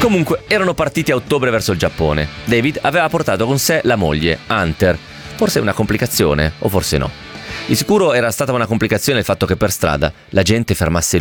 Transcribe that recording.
Comunque, erano partiti a ottobre verso il Giappone. David aveva portato con sé la moglie, Hunter. Forse una complicazione, o forse no. Di sicuro era stata una complicazione il fatto che per strada la gente fermasse